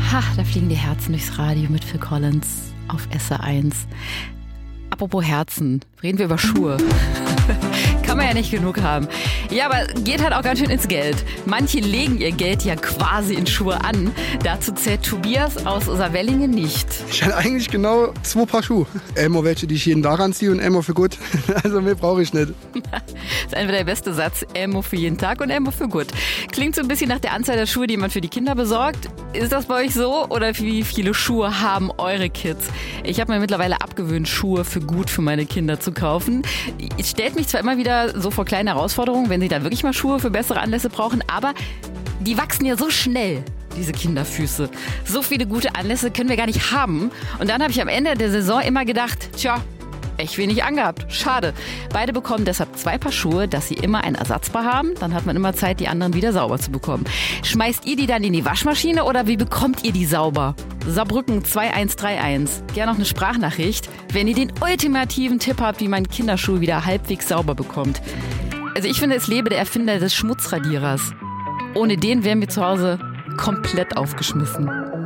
Ha, da fliegen die Herzen durchs Radio mit Phil Collins auf SR1. Apropos Herzen, reden wir über Schuhe. Kann man ja nicht genug haben. Ja, aber geht halt auch ganz schön ins Geld. Manche legen ihr Geld ja quasi in Schuhe an. Dazu zählt Tobias aus Saarwellingen nicht. Ich hatte eigentlich genau 2 Paar Schuhe. Elmo welche, die ich jeden Tag anziehe und Elmo für gut. Also mehr brauche ich nicht. Das ist einfach der beste Satz. Elmo für jeden Tag und Elmo für gut. Klingt so ein bisschen nach der Anzahl der Schuhe, die man für die Kinder besorgt. Ist das bei euch so? Oder wie viele Schuhe haben eure Kids? Ich habe mir mittlerweile abgewöhnt, Schuhe für gut für meine Kinder zu kaufen. Es stellt mich zwar immer wieder so vor kleine Herausforderungen, wenn sie dann wirklich mal Schuhe für bessere Anlässe brauchen, aber die wachsen ja so schnell, diese Kinderfüße. So viele gute Anlässe können wir gar nicht haben. Und dann habe ich am Ende der Saison immer gedacht, tja, echt wenig angehabt. Schade. Beide bekommen deshalb 2 Paar Schuhe, dass sie immer ein Ersatzpaar haben. Dann hat man immer Zeit, die anderen wieder sauber zu bekommen. Schmeißt ihr die dann in die Waschmaschine oder wie bekommt ihr die sauber? Saarbrücken 2131. Gerne noch eine Sprachnachricht, wenn ihr den ultimativen Tipp habt, wie man Kinderschuhe wieder halbwegs sauber bekommt. Also ich finde, es lebe der Erfinder des Schmutzradierers. Ohne den wären wir zu Hause komplett aufgeschmissen.